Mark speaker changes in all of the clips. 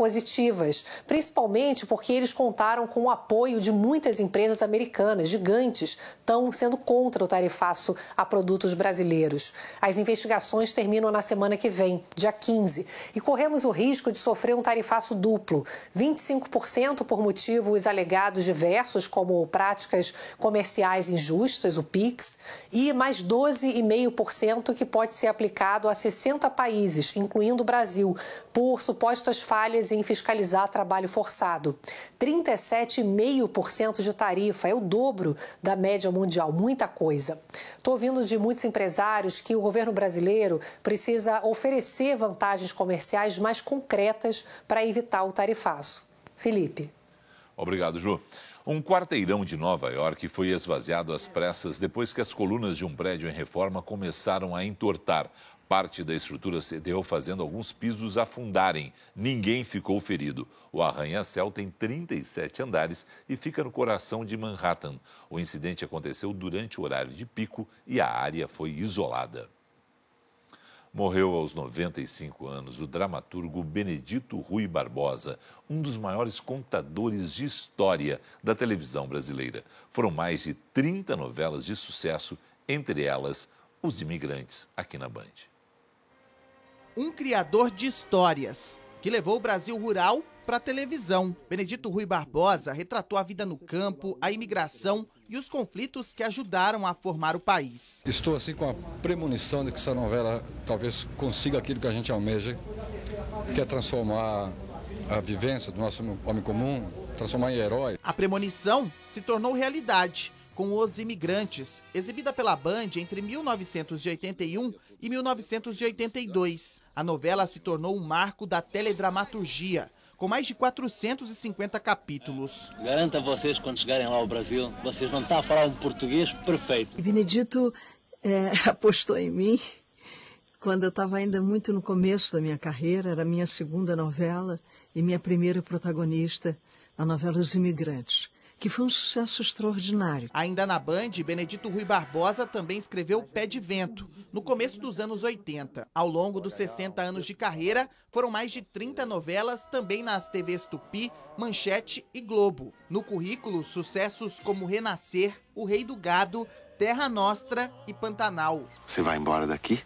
Speaker 1: positivas, principalmente porque eles contaram com o apoio de muitas empresas americanas, gigantes, estão sendo contra o tarifaço a produtos brasileiros. As investigações terminam na semana que vem, dia 15, e corremos o risco de sofrer um tarifaço duplo, 25% por motivos alegados diversos, como práticas comerciais injustas, o PIX, e mais 12,5% que pode ser aplicado a 60 países, incluindo o Brasil, por supostas falhas em fiscalizar trabalho forçado. 37,5% de tarifa, é o dobro da média mundial, muita coisa. Estou ouvindo de muitos empresários que o governo brasileiro precisa oferecer vantagens comerciais mais concretas para evitar o tarifaço. Felipe.
Speaker 2: Obrigado, Ju. Um quarteirão de Nova York foi esvaziado às pressas depois que as colunas de um prédio em reforma começaram a entortar. Parte da estrutura cedeu, fazendo alguns pisos afundarem. Ninguém ficou ferido. O arranha-céu tem 37 andares e fica no coração de Manhattan. O incidente aconteceu durante o horário de pico e a área foi isolada. Morreu aos 95 anos o dramaturgo Benedito Rui Barbosa, um dos maiores contadores de história da televisão brasileira. Foram mais de 30 novelas de sucesso, entre elas Os Imigrantes, aqui na Band.
Speaker 3: Um criador de histórias que levou o Brasil rural para a televisão. Benedito Rui Barbosa retratou a vida no campo, a imigração e os conflitos que ajudaram a formar o país.
Speaker 4: Estou assim com a premonição de que essa novela talvez consiga aquilo que a gente almeja, que é transformar a vivência do nosso homem comum, transformar em herói.
Speaker 3: A premonição se tornou realidade com Os Imigrantes, exibida pela Band entre 1981 e 1982. A novela se tornou um marco da teledramaturgia, com mais de 450 capítulos.
Speaker 5: Garanto a vocês, quando chegarem lá ao Brasil, vocês vão estar a falar um português perfeito.
Speaker 6: Benedito apostou em mim quando eu estava ainda muito no começo da minha carreira. Era a minha segunda novela e minha primeira protagonista, a novela Os Imigrantes, que foi um sucesso extraordinário.
Speaker 3: Ainda na Band, Benedito Rui Barbosa também escreveu Pé de Vento, no começo dos anos 80. Ao longo dos 60 anos de carreira, foram mais de 30 novelas, também nas TVs Tupi, Manchete e Globo. No currículo, sucessos como Renascer, O Rei do Gado, Terra Nostra e Pantanal.
Speaker 7: Você vai embora daqui?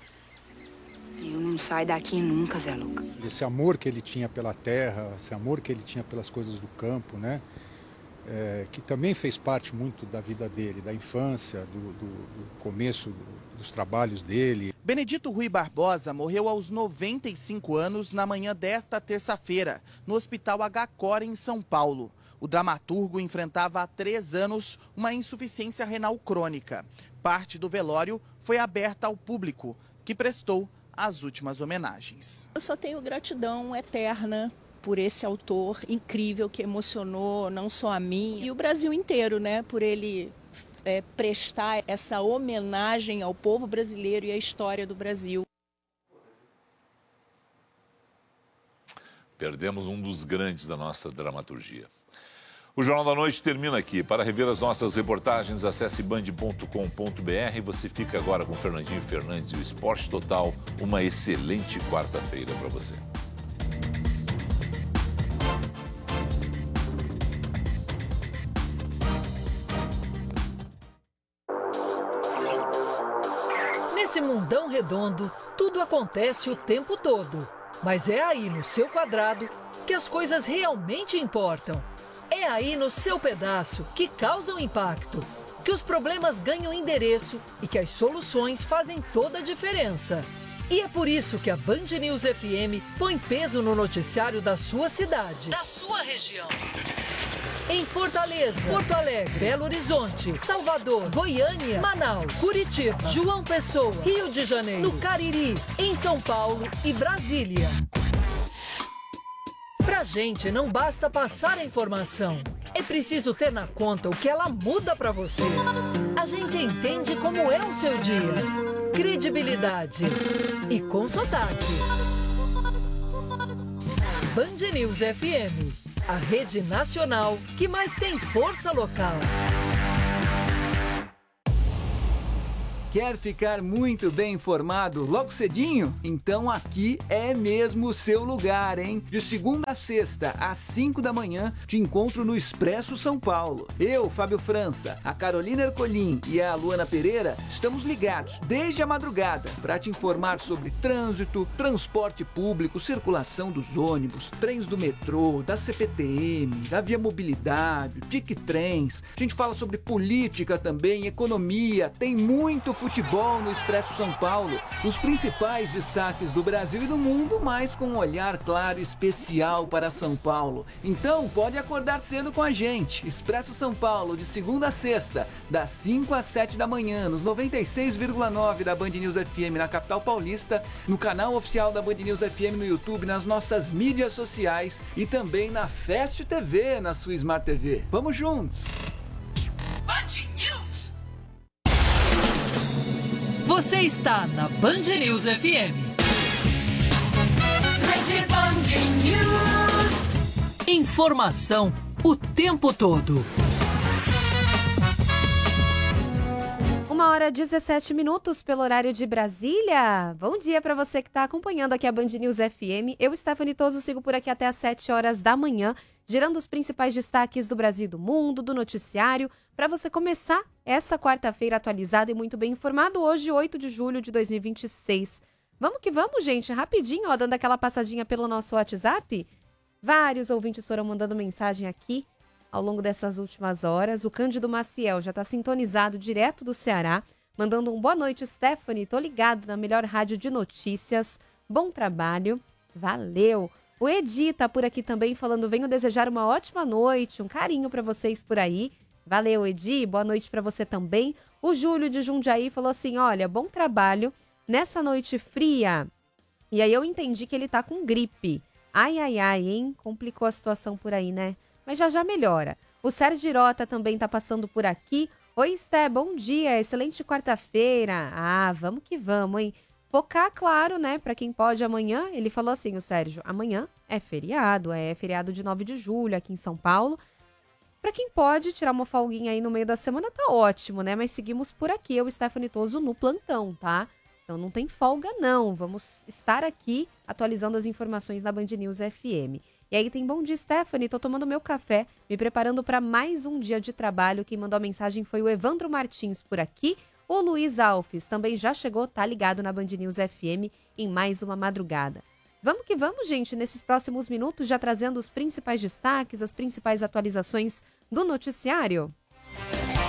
Speaker 8: Eu não saio daqui nunca, Zé Luca.
Speaker 9: Esse amor que ele tinha pela terra, esse amor que ele tinha pelas coisas do campo, né? Que também fez parte muito da vida dele, da infância, do começo dos trabalhos dele.
Speaker 3: Benedito Rui Barbosa morreu aos 95 anos na manhã desta terça-feira, no Hospital HCOR, em São Paulo. O dramaturgo enfrentava há 3 anos uma insuficiência renal crônica. Parte do velório foi aberta ao público, que prestou as últimas homenagens.
Speaker 10: Eu só tenho gratidão eterna por esse autor incrível que emocionou não só a mim e o Brasil inteiro, né? Por ele prestar essa homenagem ao povo brasileiro e à história do Brasil.
Speaker 2: Perdemos um dos grandes da nossa dramaturgia. O Jornal da Noite termina aqui. Para rever as nossas reportagens, acesse band.com.br. Você fica agora com Fernandinho Fernandes e o Esporte Total. Uma excelente quarta-feira para você.
Speaker 11: Nesse mundão redondo, tudo acontece o tempo todo. Mas é aí no seu quadrado que as coisas realmente importam. É aí no seu pedaço que causam impacto, que os problemas ganham endereço e que as soluções fazem toda a diferença. E é por isso que a Band News FM põe peso no noticiário da sua cidade, da sua região. Em Fortaleza, Porto Alegre, Belo Horizonte, Salvador, Goiânia, Manaus, Curitiba, João Pessoa, Rio de Janeiro, no Cariri, em São Paulo e Brasília. Pra gente não basta passar a informação, é preciso ter na conta o que ela muda pra você. A gente entende como é o seu dia. Credibilidade e com sotaque. Band News FM, a rede nacional que mais tem força local.
Speaker 7: Quer ficar muito bem informado logo cedinho? Então aqui é mesmo o seu lugar, hein? De segunda a sexta, às 5 da manhã, te encontro no Expresso São Paulo. Eu, Fábio França, a Carolina Ercolim e a Luana Pereira estamos ligados desde a madrugada para te informar sobre trânsito, transporte público, circulação dos ônibus, trens do metrô, da CPTM, da Via Mobilidade, Tic-Trens. A gente fala sobre política também, economia, tem muito futebol no Expresso São Paulo. Os principais destaques do Brasil e do mundo, mas com um olhar claro e especial para São Paulo. Então, pode acordar cedo com a gente. Expresso São Paulo, de segunda a sexta, das 5 às 7 da manhã, nos 96,9 da Band News FM na capital paulista, no canal oficial da Band News FM no YouTube, nas nossas mídias sociais e também na Fast TV, na sua Smart TV. Vamos juntos!
Speaker 11: Você está na Band News FM. Rede Band News. Informação o tempo todo.
Speaker 12: 1h17 pelo horário de Brasília. Bom dia para você que está acompanhando aqui a Band News FM. Eu, Stephanie Toso, sigo por aqui até às 7 horas da manhã, gerando os principais destaques do Brasil e do mundo, do noticiário, para você começar essa quarta-feira atualizado e muito bem informado, hoje, 8 de julho de 2026. Vamos que vamos, gente, rapidinho, ó, dando aquela passadinha pelo nosso WhatsApp. Vários ouvintes foram mandando mensagem aqui ao longo dessas últimas horas. O Cândido Maciel já está sintonizado direto do Ceará, mandando um boa noite, Stephanie. Tô ligado na melhor rádio de notícias. Bom trabalho. Valeu. O Edi tá por aqui também falando, venho desejar uma ótima noite, um carinho para vocês por aí. Valeu, Edi. Boa noite para você também. O Júlio de Jundiaí falou assim, olha, bom trabalho nessa noite fria. E aí eu entendi que ele tá com gripe. Ai, ai, ai, hein? Complicou a situação por aí, né? Mas já melhora. O Sérgio Girota também tá passando por aqui. Oi, Sté, bom dia, excelente quarta-feira. Ah, vamos que vamos, hein? Focar, claro, né, pra quem pode amanhã. Ele falou assim, o Sérgio, amanhã é feriado de 9 de julho aqui em São Paulo. Pra quem pode tirar uma folguinha aí no meio da semana, tá ótimo, né? Mas seguimos por aqui, eu, Stephanie Toso, no plantão, tá? Então não tem folga, não. Vamos estar aqui atualizando as informações da Band News FM. E aí tem bom dia, Stephanie, tô tomando meu café, me preparando para mais um dia de trabalho. Quem mandou a mensagem foi o Evandro Martins por aqui. O Luiz Alves também já chegou, tá ligado na Band News FM em mais uma madrugada. Vamos que vamos, gente, nesses próximos minutos, já trazendo os principais destaques, as principais atualizações do noticiário.